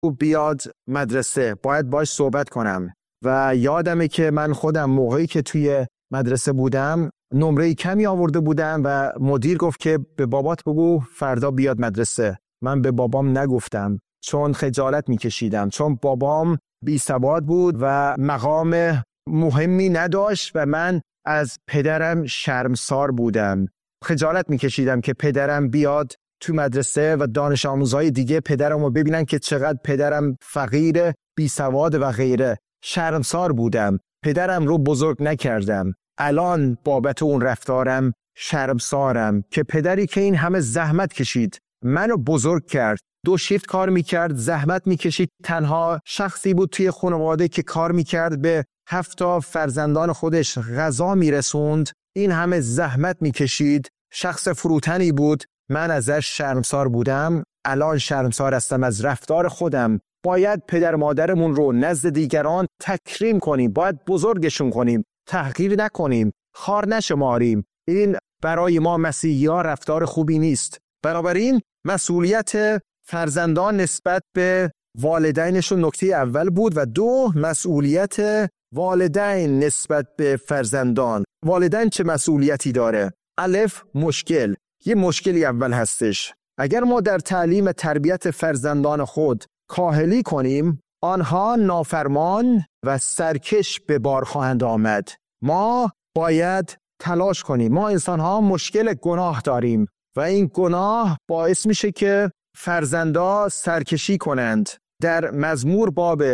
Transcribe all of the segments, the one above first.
بیاد مدرسه، باید باش صحبت کنم. و یادمه که من خودم موقعی که توی مدرسه بودم نمره کمی آورده بودم و مدیر گفت که به بابات بگو فردا بیاد مدرسه. من به بابام نگفتم چون خجالت میکشیدم، چون بابام بی‌سواد بود و مقام مهمی نداشت و من از پدرم شرمسار بودم. خجالت میکشیدم که پدرم بیاد تو مدرسه و دانش آموزهای دیگه پدرم رو ببینن که چقدر پدرم فقیر، بی‌سواد و غیره. شرمسار بودم. پدرم رو بزرگ نکردم. الان بابت اون رفتارم شرمسارم که پدری که این همه زحمت کشید منو بزرگ کرد، 2 شیفت کار میکرد، زحمت میکشید، تنها شخصی بود توی خانواده که کار میکرد، به 7 فرزندان خودش غذا میرسوند، این همه زحمت میکشید، شخص فروتنی بود. من ازش شرمسار بودم. الان شرمسار هستم از رفتار خودم. باید پدر مادرمون رو نزد دیگران تکریم کنیم، باید بزرگشون کنیم، تحقیر نکنیم، خوار نشماریم. این برای ما مسیحی‌ها رفتار خوبی نیست. بنابراین مسئولیت فرزندان نسبت به والدینشون نکته اول بود و 2 مسئولیت والدین نسبت به فرزندان. والدین چه مسئولیتی داره؟ الف، مشکل. یه مشکلی اول هستش. اگر ما در تعلیم تربیت فرزندان خود کاهلی کنیم، آنها نافرمان و سرکش به بار خواهند آمد. ما باید تلاش کنیم. ما انسان‌ها مشکل گناه داریم و این گناه باعث میشه که فرزندا سرکشی کنند. در مزمور باب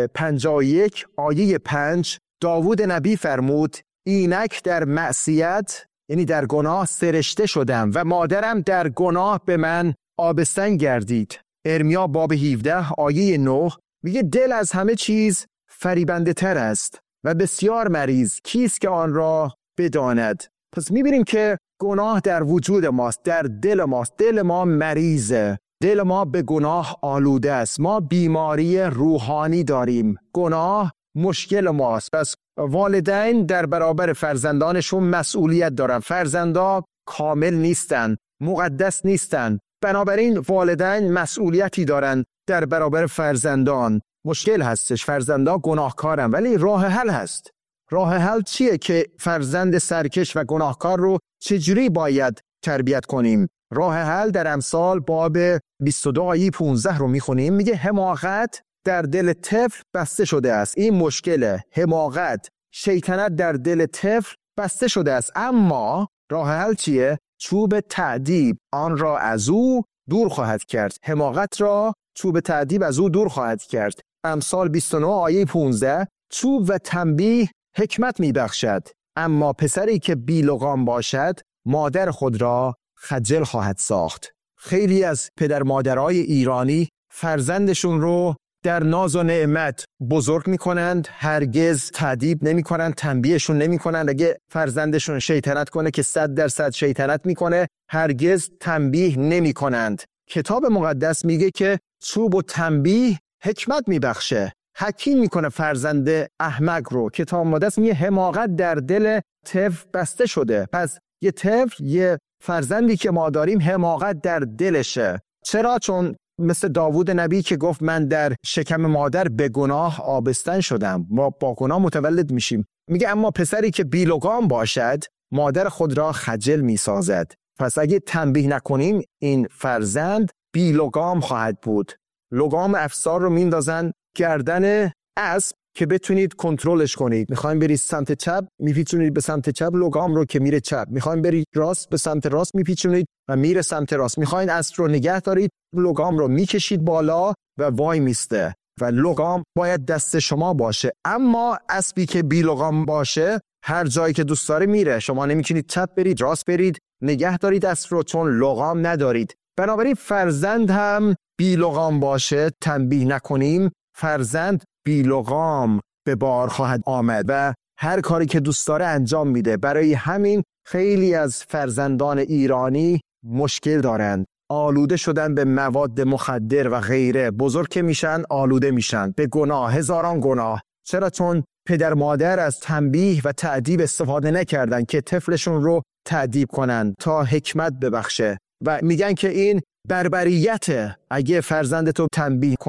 51 آیه 5 داوود نبی فرمود اینک در معصیت، یعنی در گناه سرشته شدم و مادرم در گناه به من آبستن گردید. ارمیا باب 17 آیه 9 میگه دل از همه چیز فریبنده تر است و بسیار مریض، کیست که آن را بداند؟ پس میبینیم که گناه در وجود ماست، در دل ماست. دل ما مریضه، دل ما به گناه آلوده است. ما بیماری روحانی داریم. گناه مشکل ماست. پس والدین در برابر فرزندانشون مسئولیت دارن. فرزندا کامل نیستن، مقدس نیستن. بنابراین والدین مسئولیتی دارن در برابر فرزندان. مشکل هستش، فرزندا گناهکارن، ولی راه حل هست. راه حل چیه که فرزند سرکش و گناهکار رو چجوری باید تربیت کنیم؟ راه حل در امثال باب 22 آیه 15 رو میخونیم. میگه حماقت در دل طفل بسته شده است. این مشکله. حماقت، شیطنت در دل طفل بسته شده است. اما راه حل چیه؟ چوب تأدیب آن را از او دور خواهد کرد. حماقت را چوب تأدیب از او دور خواهد کرد. امثال 29 آیه 15 چوب و تنبیه حکمت میبخشد، اما پسری که بی‌لگام باشد مادر خود را خجل خواهد ساخت. خیلی از پدر مادرای ایرانی فرزندشون رو در ناز و نعمت بزرگ میکنند، هرگز تأدیب نمیکنند، تنبیهشون نمیکنند. اگه فرزندشون شیطنت کنه که 100% شیطنت میکنه، هرگز تنبیه نمیکنند. کتاب مقدس میگه که چوب و تنبیه حکمت میبخشه، حکیم میکنه فرزند احمق رو. کتاب مقدس میگه حماقت در دل طفل بسته شده. پس یه طفل، یه فرزندی که ما داریم، حماقت در دلشه. چرا؟ چون مثل داوود نبی که گفت من در شکم مادر به گناه آبستن شدم، ما با گناه متولد میشیم. میگه اما پسری که بی‌لگام باشد مادر خود را خجل میسازد. پس اگه تنبیه نکنیم این فرزند بی‌لگام خواهد بود. لگام افسار رو میندازن گردن اسب که بتونید کنترلش کنید. میخوایم برید سمت چپ، میپیچونید به سمت چپ لگام رو که میره چپ. میخوایم برید راست، به سمت راست میپیچونید و میره سمت راست. میخواین اسب رو نگه دارید، لگام رو میکشید بالا و وای میسته و لگام باید دست شما باشه. اما اسبی که بی لگام باشه هر جایی که دوست داره میره. شما نمیتونید چپ برید، راست برید، نگه دارید اسب رو، چون لگام ندارید. بنابراین فرزند هم بی لگام باشه، تنبیه نکنیم، فرزند بی لگام به بار خواهد آمد و هر کاری که دوست داره انجام میده. برای همین خیلی از فرزندان ایرانی مشکل دارند، آلوده شدن به مواد مخدر و غیره. بزرگ که میشن آلوده میشن به گناه، هزاران گناه. چرا؟ چون پدر مادر از تنبیه و تأدیب استفاده نکردن که طفلشون رو تأدیب کنن تا حکمت ببخشه. و میگن که این بربریته. اگه فرزندتو تنبیه کنی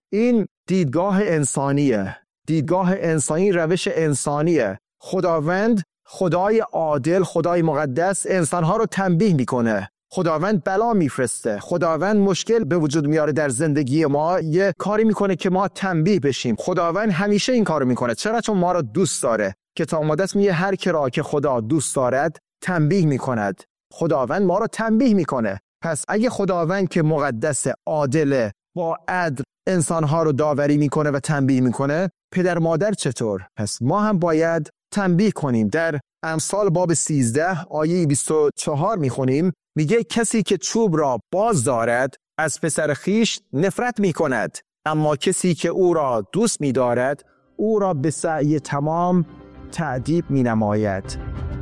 این دیدگاه انسانیه. دیدگاه انسانی، روش انسانیه. خداوند خدای عادل، خدای مقدس انسانها رو تنبیه میکنه. خداوند بلا میفرسته. خداوند مشکل به وجود میاره در زندگی ما، یه کاری میکنه که ما تنبیه بشیم. خداوند همیشه این کارو میکنه. چرا؟ چون ما رو دوست داره. کتاب مقدس میگه هر کی را که خدا دوست دارد تنبیه میکند. خداوند ما رو تنبیه میکنه. پس اگه خداوند که مقدس، عادل، با عدل انسانها رو داوری میکنه و تنبیه میکنه، پدر مادر چطور؟ پس ما هم باید تنبیه کنیم. در امثال باب 13 آیه 24 میخونیم، میگه کسی که چوب را باز دارد از پسر خیش نفرت میکند، اما کسی که او را دوست میدارد او را به سعی تمام تأدیب مینماید.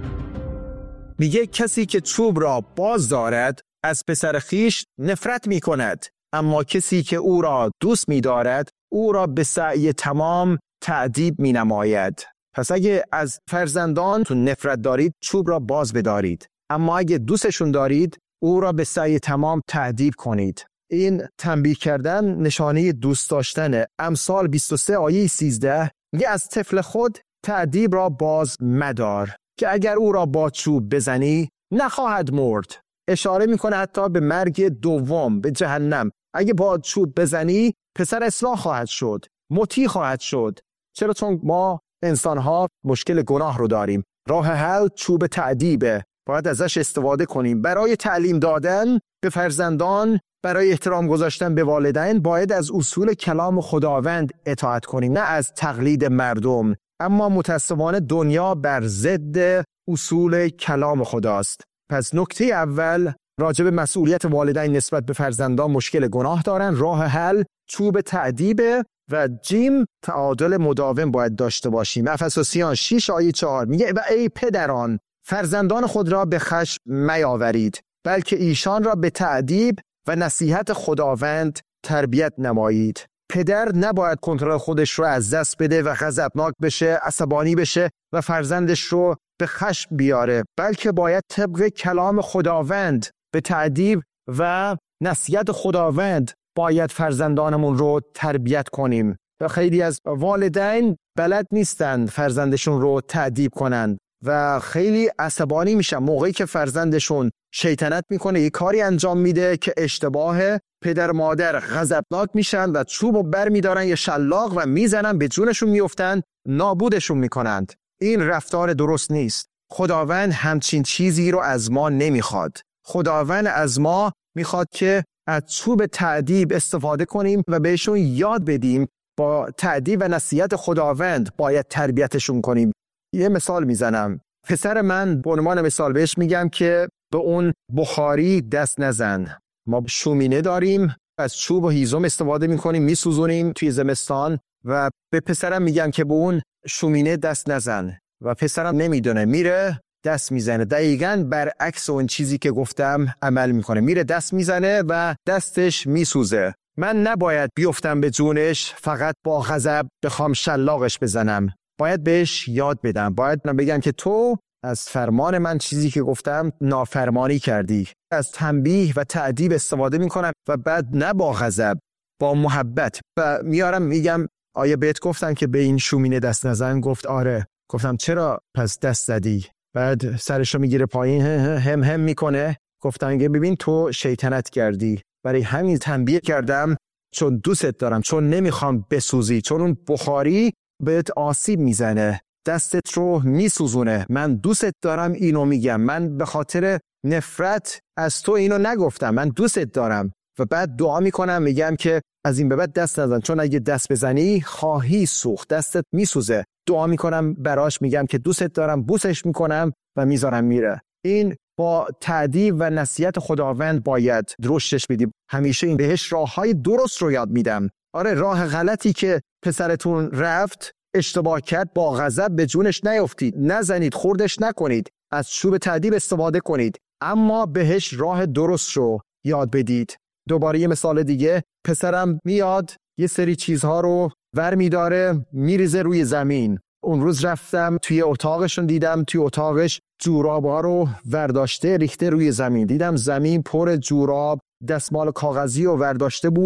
میگه کسی که چوب را باز دارد از پسر خیش نفرت میکند، اما کسی که او را دوست می‌دارد او را به سعی تمام تأدیب می‌نماید. پس اگه از فرزندانتون نفرت دارید، چوب را باز بدارید. اما اگه دوستشون دارید، او را به سعی تمام تأدیب کنید. این تنبیه کردن نشانه دوست داشتنه. امثال 23 آیه 13 میگه از طفل خود تأدیب را باز مدار، که اگر او را با چوب بزنی نخواهد مرد. اشاره میکنه حتی به مرگ دوم، به جهنم. اگه با چوب بزنی پسر اصلاح خواهد شد، مطیع خواهد شد. چرا؟ چون ما انسان‌ها مشکل گناه رو داریم. راه حل چوب تأدیبه. باید ازش استفاده کنیم. برای تعلیم دادن به فرزندان، برای احترام گذاشتن به والدین، باید از اصول کلام خداوند اطاعت کنیم، نه از تقلید مردم. اما متأسفانه دنیا بر ضد اصول کلام خداست. پس نکته اول راجع به مسئولیت والدین نسبت به فرزندان، مشکل گناه دارن. راه حل چوب تأدیبه. و جیم، تعادل مداوم باید داشته باشیم. افسوسیان 6 آیه 4 میگه و ای پدران فرزندان خود را به خشم میاورید، بلکه ایشان را به تأدیب و نصیحت خداوند تربیت نمایید. پدر نباید کنترل خودش رو از دست بده و غضبناک بشه، عصبانی بشه و فرزندش رو به خشم بیاره، بلکه باید طبق کلام خداوند به تأدیب و نصیحت خداوند باید فرزندانمون رو تربیت کنیم. و خیلی از والدین بلد نیستند فرزندشون رو تأدیب کنند و خیلی عصبانی میشن موقعی که فرزندشون شیطنت میکنه، یه کاری انجام میده که اشتباهه. پدر مادر غضبناک میشن و چوبو بر میدارن یه شلاق و میزنن، به جونشون میافتن، نابودشون میکنند. این رفتار درست نیست. خداوند همچین چیزی رو از ما نمیخواد. خداوند از ما میخواد که از چوب تأدیب استفاده کنیم و بهشون یاد بدیم با تأدیب و نصیحت خداوند باید تربیتشون کنیم. یه مثال میزنم. پسر من به عنوان مثال بهش میگم که به اون بخاری دست نزن. ما شومینه داریم، از چوب و هیزم استفاده میکنیم، میسوزونیم توی زمستان و به پسرم میگم که به اون شومینه دست نزن و پسرم نمیدونه، میره دست میزنه. دقیقاً برعکس اون چیزی که گفتم عمل میکنه، میره دست میزنه و دستش میسوزه. من نباید بیفتم به جونش فقط با غضب بخوام شلاقش بزنم. باید بهش یاد بدم، باید بگم که تو از فرمان من چیزی که گفتم نافرمانی کردی. از تنبیه و تأدیب استفاده میکنم و بعد نه با غضب، با محبت. و میارم میگم آیا بهت گفتم که به این شومینه دست نزن؟ گفت آره. گفتم چرا پس دست زدی؟ بعد سرشو میگیره پایین، هم میکنه. گفتم که ببین تو شیطنت کردی، برای همین تنبیه کردم، چون دوستت دارم، چون نمیخوام بسوزی، چون اون بخاری بهت آسیب میزنه، دستت رو میسوزونه. من دوستت دارم، اینو میگم. من به خاطر نفرت از تو اینو نگفتم، من دوستت دارم. و بعد دعا میکنم، میگم که از این به بعد دست نزن، چون اگه دست بزنی خواهی سوخت، دستت میسوزه. دعا میکنم براش، میگم که دوستت دارم، بوسش میکنم و میذارم میره. این با تأدیب و نصیحت خداوند باید رشدش بدیم. همیشه این بهش راههای درست رو یاد میدم. آره، راه غلطی که پسرتون رفت، اشتباه کرد، با غضب به جونش نیفتید، نزنید، خوردش نکنید، از چوب تأدیب استفاده کنید، اما بهش راه درست رو یاد بدید. دوباره یه مثال دیگه، پسرم میاد یه سری چیزها رو ور میداره، میریزه روی زمین. اون روز رفتم توی اتاقشون، دیدم توی اتاقش جورابا رو ورداشته ریخته روی زمین. دیدم زمین پر جوراب، دستمال کاغذی رو ورداشته بود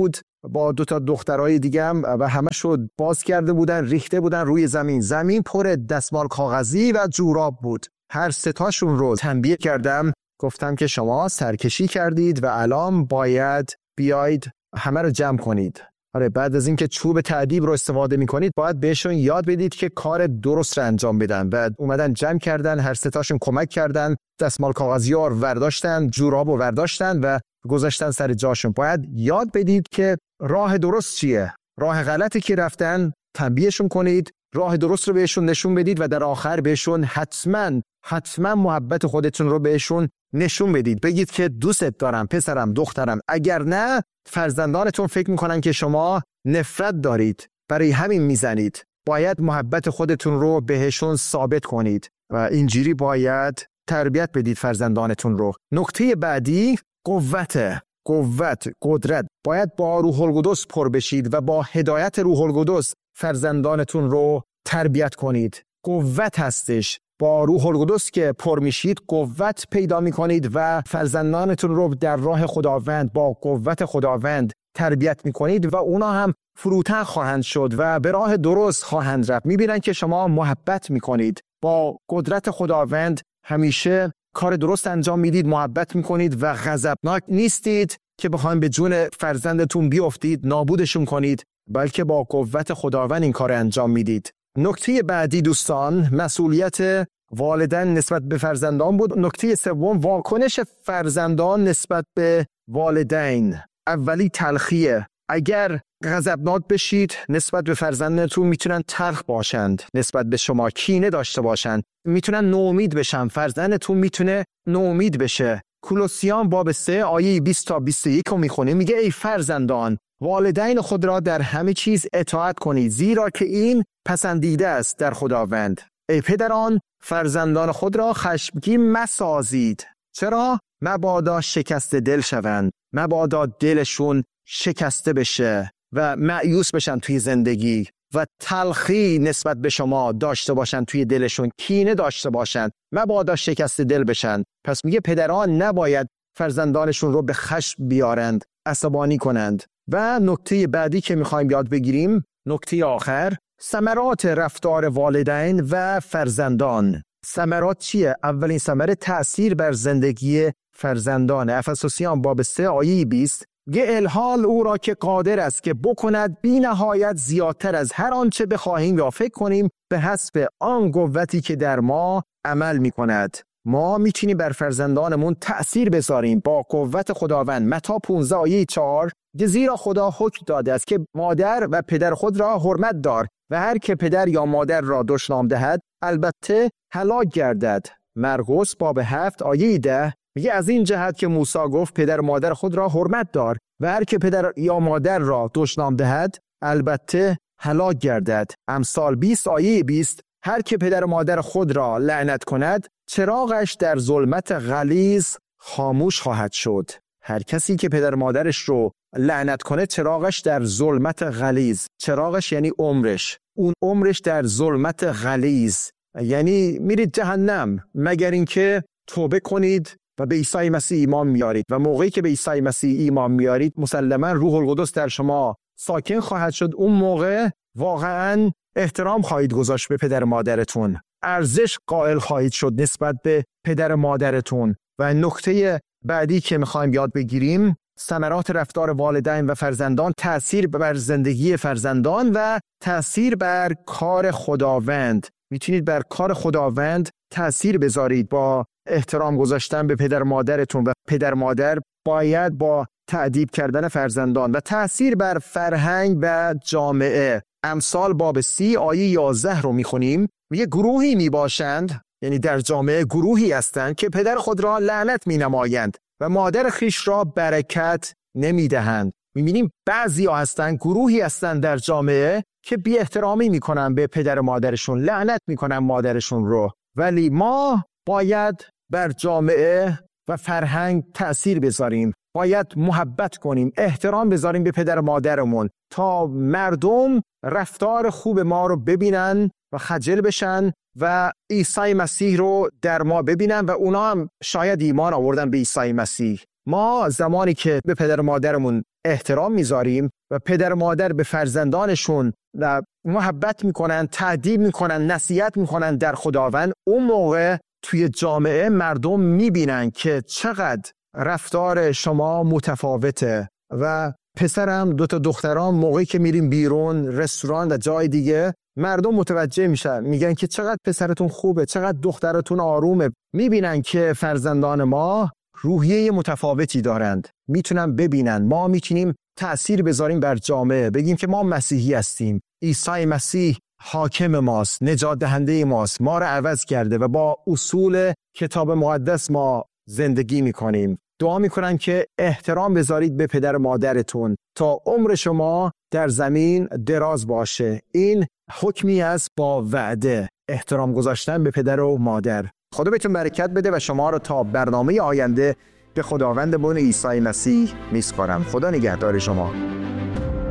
با 2 دخترای دیگم و همشو باز کرده بودن، ریخته بودن روی زمین پر دستمال کاغذی و جوراب بود. هر 3 تاشون رو تنبیه کردم، گفتم که شما سرکشی کردید و الان باید بیاید همه رو جمع کنید. آره، بعد از اینکه چوب تأدیب رو استفاده می‌کنید باید بهشون یاد بدید که کار درست رو انجام بدن. بعد اومدن جمع کردن، هر 3 تاشون کمک کردن، دستمال کاغذی رو ورداشتن، جوراب رو ورداشتن و گذاشتن سر جاشون. باید یاد بدید که راه درست چیه، راه غلطی که رفتن تنبیهشون کنید، راه درست رو بهشون نشون بدید و در آخر بهشون حتما محبت خودتون رو بهشون نشون بدید. بگید که دوستت دارم پسرم، دخترم. اگر نه، فرزندانتون فکر میکنن که شما نفرت دارید، برای همین میزنید. باید محبت خودتون رو بهشون ثابت کنید و اینجوری باید تربیت بدید فرزندانتون رو. نکته بعدی قدرت. باید با روح القدس پر بشید و با هدایت روح القدس فرزندانتون رو تربیت کنید. قوت هستش. با روح القدس که پر میشید قوت پیدا میکنید و فرزندانتون رو در راه خداوند با قوت خداوند تربیت میکنید و اونا هم فروتن خواهند شد و به راه درست خواهند رفت. میبینن که شما محبت میکنید، با قدرت خداوند همیشه کار درست انجام میدید، محبت میکنید و غضبناک نیستید که بخواید به جون فرزندتون بیافتید، نابودشون کنید، بلکه با قوت خداوند این کار انجام میدید. نکته بعدی دوستان، مسئولیت والدین نسبت به فرزندان بود. نکته سوم، واکنش فرزندان نسبت به والدین. اولی تلخیه. اگر غضبناک بشید نسبت به فرزندتون، میتونن تلخ باشند، نسبت به شما کینه داشته باشند، میتونن ناامید بشن، فرزندتون میتونه ناامید بشه. کولوسیان باب 3 آیه 20 تا 21 رو میخونیم، میگه ای فرزندان والدین خود را در همه چیز اطاعت کنید، زیرا که این پسندیده است در خداوند. ای پدران فرزندان خود را خشمگین مسازید. چرا؟ مبادا شکست دل شوند، مبادا دلشون شکسته بشه و مایوس بشن توی زندگی و تلخی نسبت به شما داشته باشن توی دلشون، کینه داشته باشن، مبادا شکست دل بشن. پس میگه پدران نباید فرزندانشون رو به خشم بیارند، عصبانی کنند. و نکته بعدی که میخوایم یاد بگیریم، نکته آخر، ثمرات رفتار والدین و فرزندان. ثمرات چیه؟ اولین ثمره تأثیر بر زندگی فرزندان. افسوسیان باب 3 آیه 20 میگه الحال او را که قادر است که بکند بی نهایت زیادتر از هر آنچه بخواهیم یا فکر کنیم به حسب آن قوتی که در ما عمل میکند. ما میتونیم بر فرزندانمون تأثیر بذاریم با قوت خداوند. متی 15 آیه 4 زیرا خدا حکم داده است که مادر و پدر خود را حرمت دار و هر که پدر یا مادر را دشنام دهد البته هلاک گردد. مرقس باب 7 آیه 10 میگه از این جهت که موسی گفت پدر و مادر خود را حرمت دار و هر که پدر یا مادر را دشنام دهد البته هلاک گردد. امثال 20 آیه 20 هر که پدر و مادر خود را لعنت کند چراغش در ظلمت غلیظ خاموش خواهد شد. هر کسی که پدر و مادرش رو لعنت کنه چراغش در ظلمت غلیظ، چراغش یعنی عمرش، اون عمرش در ظلمت غلیظ، یعنی میرید جهنم مگر اینکه توبه کنید و به عیسی مسیح ایمان میارید. و موقعی که به عیسی مسیح ایمان میارید مسلما روح القدس در شما ساکن خواهد شد. اون موقع واقعا احترام خواهید گذاشت به پدر مادرتون، ارزش قائل خواهید شد نسبت به پدر مادرتون. و نکته بعدی که میخوایم یاد بگیریم، ثمرات رفتار والدین و فرزندان، تأثیر بر زندگی فرزندان و تأثیر بر کار خداوند. میتونید بر کار خداوند تأثیر بذارید با احترام گذاشتن به پدر مادرتون و پدر مادر باید با تأدیب کردن فرزندان و تأثیر بر فرهنگ و جامعه. امثال باب 30 آیه 11 رو میخونیم، میگه گروهی میباشند، یعنی در جامعه گروهی هستند که پدر خود را لعنت مینمایند و مادر خیش را برکت نمیدهند. میبینیم بعضی ها هستند، گروهی هستند در جامعه که بی احترامی میکنن به پدر مادرشون، لعنت میکنن مادرشون رو. ولی ما باید بر جامعه و فرهنگ تأثیر بذاریم، باید محبت کنیم، احترام بذاریم به پدر مادرمون تا مردم رفتار خوب ما رو ببینن و خجل بشن و عیسی مسیح رو در ما ببینن و اونا هم شاید ایمان آوردن به عیسی مسیح. ما زمانی که به پدر مادرمون احترام میذاریم و پدر و مادر به فرزندانشون محبت میکنن، تأدیب میکنن، نصیحت میکنن در خداوند، اون موقع توی جامعه مردم میبینن که چقدر رفتار شما متفاوته. و پسرم 2 تا دخترام موقعی که میریم بیرون رستوران و جای دیگه، مردم متوجه میشن، میگن که چقدر پسرتون خوبه، چقدر دخترتون آرومه. میبینن که فرزندان ما روحیه متفاوتی دارند، میتونن ببینن. ما میتونیم تأثیر بذاریم بر جامعه، بگیم که ما مسیحی هستیم، عیسی مسیح حاکم ماست، نجات دهنده ماست، ما رو عوض کرده و با اصول کتاب مقدس ما زندگی میکنیم. دعا میکنم که احترام بذارید به پدر و مادرتون تا عمر شما در زمین دراز باشه. این حکمی است با وعده، احترام گذاشتن به پدر و مادر. خدا بهتون برکت بده و شما رو تا برنامه آینده به خداوندمون عیسی مسیح میسپارم. خدا نگهدار شما.